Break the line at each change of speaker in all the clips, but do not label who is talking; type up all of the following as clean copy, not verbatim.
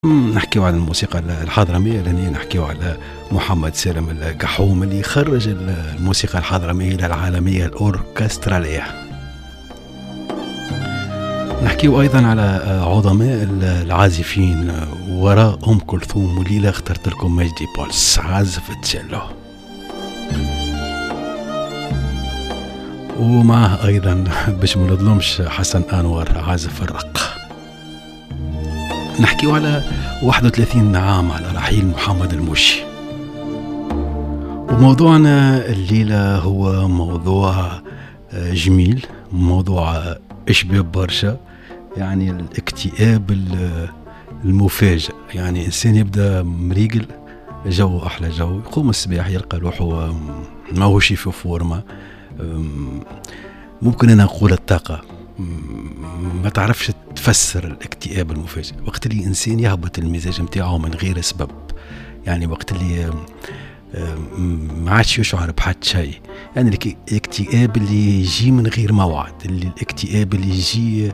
نحكيو على الموسيقى الحضرمية، لأني نحكيو على محمد سالم القحوم اللي خرج الموسيقى الحضرمية إلى العالمية الأوركسترالية. نحكيو أيضا على عظماء العازفين وراء أم كلثوم، وليلة اخترت لكم مجدي بولس عازف التشيلو، ومعه أيضا باش ما نظلمش حسن أنور عازف الرق. نحكيو على 31 عام على رحيل محمد الموشي، وموضوعنا الليلة هو موضوع جميل، موضوع إشباب برشا، يعني الاكتئاب المفاجئ. يعني إنسان يبدأ مريقل، جو أحلى جو، يقوم الصباح يلقى روحه ما هوش في فورمة، ممكن أنا أقول الطاقة ما تعرفش تفسر الاكتئاب المفاجئ. وقت اللي إنسان يهبط المزاج متاعه من غير سبب، يعني وقت اللي ما عادش يشعر بحد شيء، يعني الاكتئاب اللي يجي من غير موعد، الاكتئاب اللي يجي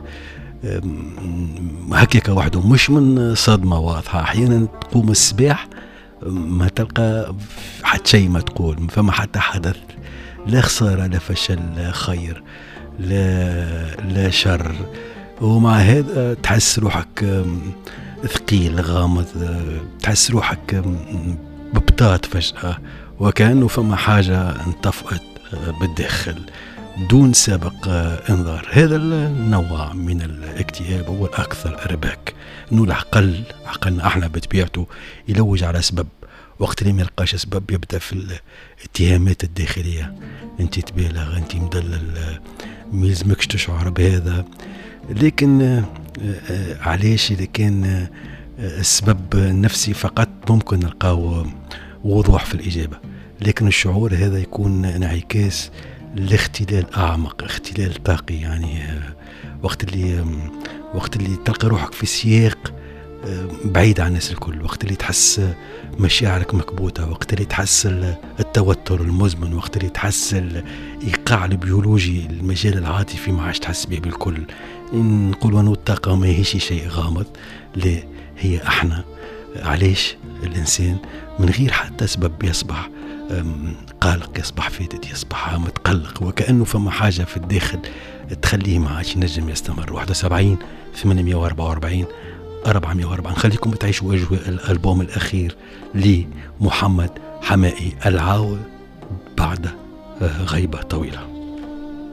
هكاك وحده، مش من صدمة واضحة. أحيانا تقوم الصباح ما تلقى حد شيء، ما تقول فما حتى حدث، لا خسارة لا فشل لا خير لا شر، ومع هذا تحس روحك ثقيل غامض، تحس روحك ببطاط فجأة، وكأنه فما حاجة انطفأت بالداخل دون سابق انذار. هذا النوع من الاكتئاب هو الأكثر إرباك، إنه العقل عقلنا احنا بطبيعته يلوج على سبب، وقت اللي ما يلقاش سبب يبدأ في الاتهامات الداخلية، انت تبالغ، انت مدلل، ميلزمكش تشعر بهذا. لكن علاش إذا كان السبب النفسي فقط ممكن نلقاو وضوح في الإجابة، لكن الشعور هذا يكون انعكاس لاختلال أعمق، اختلال طاقي. يعني وقت اللي تلقى روحك في سياق بعيد عن الناس الكل، وقت اللي تحس مشاعرك مكبوتة، وقت اللي تحس التوتر المزمن، وقت اللي تحس الإيقاع البيولوجي، المجال العاطفي ما عادش تحس به بالكل. نقول أنه الطاقة ما هيش شيء غامض، لا، هي احنا. علاش الإنسان من غير حتى سبب يصبح قلق، يصبح فاتت، يصبح متقلق، وكأنه فما حاجة في الداخل تخليه ما عادش ينجم يستمر. 71 844 404. نخليكم تعيشوا أجواء الألبوم الأخير لمحمد حمائي، العاود بعد غيبة طويلة.